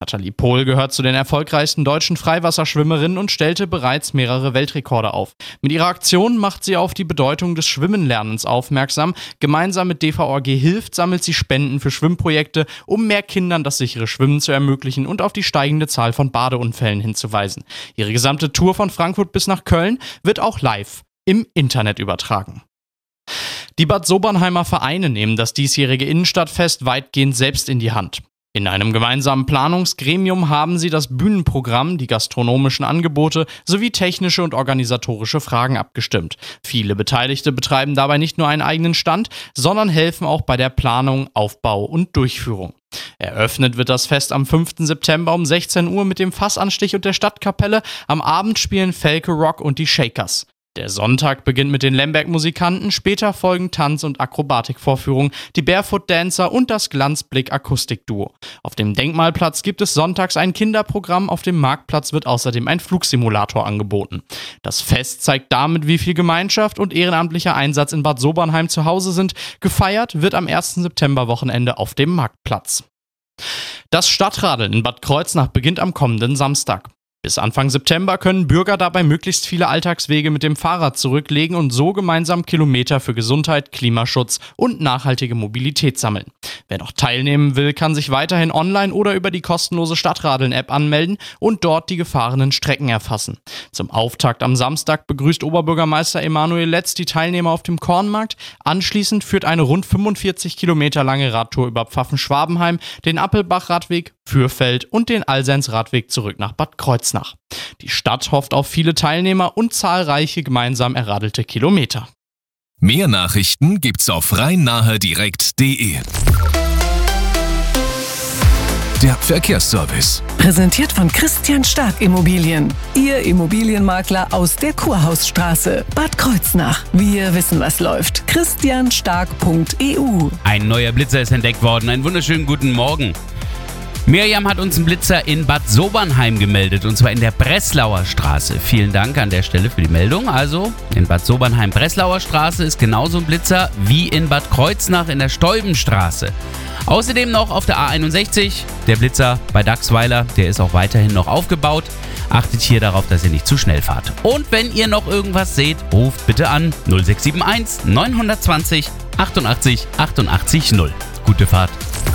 Nathalie Pohl gehört zu den erfolgreichsten deutschen Freiwasserschwimmerinnen und stellte bereits mehrere Weltrekorde auf. Mit ihrer Aktion macht sie auf die Bedeutung des Schwimmenlernens aufmerksam. Gemeinsam mit DVOG Hilft sammelt sie Spenden für Schwimmprojekte, um mehr Kindern das sichere Schwimmen zu ermöglichen und auf die steigende Zahl von Badeunfällen hinzuweisen. Ihre gesamte Tour von Frankfurt bis nach Köln wird auch live im Internet übertragen. Die Bad Sobernheimer Vereine nehmen das diesjährige Innenstadtfest weitgehend selbst in die Hand. In einem gemeinsamen Planungsgremium haben sie das Bühnenprogramm, die gastronomischen Angebote sowie technische und organisatorische Fragen abgestimmt. Viele Beteiligte betreiben dabei nicht nur einen eigenen Stand, sondern helfen auch bei der Planung, Aufbau und Durchführung. Eröffnet wird das Fest am 5. September um 16 Uhr mit dem Fassanstich und der Stadtkapelle. Am Abend spielen Felke Rock und die Shakers. Der Sonntag beginnt mit den Lemberg-Musikanten, später folgen Tanz- und Akrobatikvorführungen, die Barefoot-Dancer und das Glanzblick-Akustikduo. Auf dem Denkmalplatz gibt es sonntags ein Kinderprogramm, auf dem Marktplatz wird außerdem ein Flugsimulator angeboten. Das Fest zeigt damit, wie viel Gemeinschaft und ehrenamtlicher Einsatz in Bad Sobernheim zu Hause sind. Gefeiert wird am 1. September-Wochenende auf dem Marktplatz. Das Stadtradeln in Bad Kreuznach beginnt am kommenden Samstag. Bis Anfang September können Bürger dabei möglichst viele Alltagswege mit dem Fahrrad zurücklegen und so gemeinsam Kilometer für Gesundheit, Klimaschutz und nachhaltige Mobilität sammeln. Wer noch teilnehmen will, kann sich weiterhin online oder über die kostenlose Stadtradeln-App anmelden und dort die gefahrenen Strecken erfassen. Zum Auftakt am Samstag begrüßt Oberbürgermeister Emanuel Letz die Teilnehmer auf dem Kornmarkt. Anschließend führt eine rund 45 Kilometer lange Radtour über Pfaffen-Schwabenheim, den Appelbach-Radweg, Fürfeld und den Alsens-Radweg zurück nach Bad Kreuznach. Die Stadt hofft auf viele Teilnehmer und zahlreiche gemeinsam erradelte Kilometer. Mehr Nachrichten gibt's auf rhein-nahe-direkt.de. Der Verkehrsservice. Präsentiert von Christian Stark Immobilien. Ihr Immobilienmakler aus der Kurhausstraße, Bad Kreuznach. Wir wissen, was läuft. christianstark.eu. Ein neuer Blitzer ist entdeckt worden. Einen wunderschönen guten Morgen. Miriam hat uns einen Blitzer in Bad Sobernheim gemeldet, und zwar in der Breslauer Straße. Vielen Dank an der Stelle für die Meldung. Also in Bad Sobernheim Breslauer Straße ist genauso ein Blitzer wie in Bad Kreuznach in der Steubenstraße. Außerdem noch auf der A61, der Blitzer bei Dachsweiler, der ist auch weiterhin noch aufgebaut. Achtet hier darauf, dass ihr nicht zu schnell fahrt. Und wenn ihr noch irgendwas seht, ruft bitte an 0671 920 88 88 0. Gute Fahrt.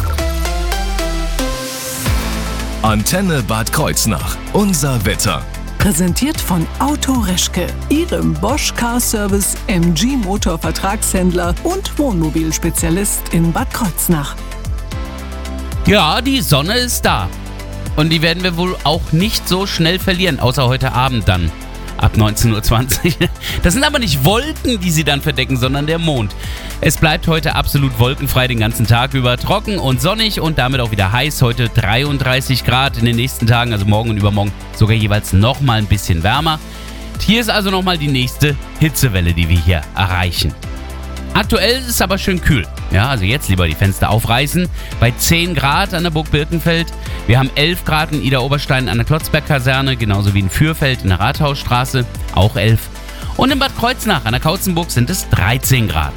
Antenne Bad Kreuznach. Unser Wetter. Präsentiert von Auto Reschke, Ihrem Bosch Car Service MG Motor Vertragshändler und Wohnmobilspezialist in Bad Kreuznach. Ja, die Sonne ist da. Und die werden wir wohl auch nicht so schnell verlieren, außer heute Abend dann. Ab 19.20 Uhr. Das sind aber nicht Wolken, die sie dann verdecken, sondern der Mond. Es bleibt heute absolut wolkenfrei den ganzen Tag über, trocken und sonnig und damit auch wieder heiß. Heute 33 Grad, in den nächsten Tagen, also morgen und übermorgen, sogar jeweils nochmal ein bisschen wärmer. Hier ist also nochmal die nächste Hitzewelle, die wir hier erreichen. Aktuell ist es aber schön kühl. Ja, also jetzt lieber die Fenster aufreißen. Bei 10 Grad an der Burg Birkenfeld. Wir haben 11 Grad in Idar-Oberstein an der Klotzberg-Kaserne, genauso wie in Fürfeld in der Rathausstraße, auch 11. Und in Bad Kreuznach an der Kautzenburg sind es 13 Grad.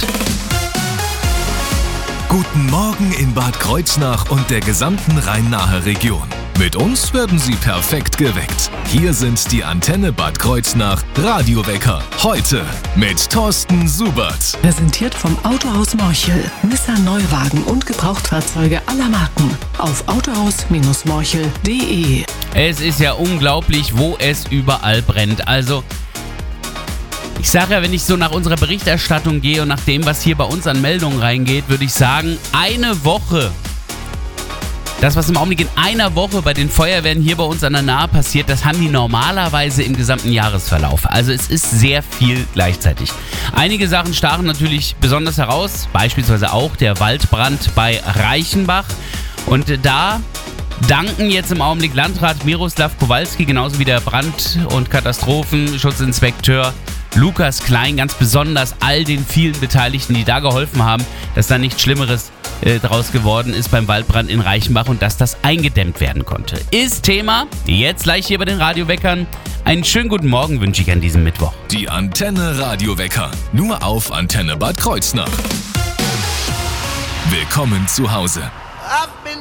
Guten Morgen in Bad Kreuznach und der gesamten Rhein-Nahe-Region. Mit uns werden Sie perfekt geweckt. Hier sind die Antenne Bad Kreuznach Radiowecker. Heute mit Thorsten Subert. Präsentiert vom Autohaus Morchel. Nissan Neuwagen und Gebrauchtfahrzeuge aller Marken. Auf autohaus-morchel.de. Es ist ja unglaublich, wo es überall brennt. Also, ich sage ja, wenn ich so nach unserer Berichterstattung gehe und nach dem, was hier bei uns an Meldungen reingeht, würde ich sagen, eine Woche. Das, was im Augenblick in einer Woche bei den Feuerwehren hier bei uns an der Nahe passiert, das haben die normalerweise im gesamten Jahresverlauf. Also es ist sehr viel gleichzeitig. Einige Sachen stachen natürlich besonders heraus, beispielsweise auch der Waldbrand bei Reichenbach. Und da danken jetzt im Augenblick Landrat Miroslav Kowalski, genauso wie der Brand- und Katastrophenschutzinspekteur Lukas Klein, ganz besonders all den vielen Beteiligten, die da geholfen haben, dass da nichts Schlimmeres draus geworden ist beim Waldbrand in Reichenbach und dass das eingedämmt werden konnte. Ist Thema, jetzt gleich hier bei den Radioweckern. Einen schönen guten Morgen wünsche ich an diesem Mittwoch. Die Antenne Radiowecker. Nur auf Antenne Bad Kreuznach. Willkommen zu Hause.